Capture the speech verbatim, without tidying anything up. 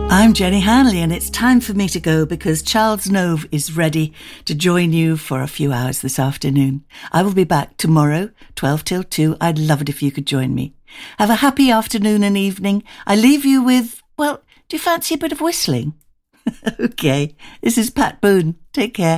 I'm Jenny Hanley, and it's time for me to go because Charles Nove is ready to join you for a few hours this afternoon. I will be back tomorrow, twelve till two. I'd love it if you could join me. Have a happy afternoon and evening. I leave you with, well, do you fancy a bit of whistling? Okay, this is Pat Boone. Take care.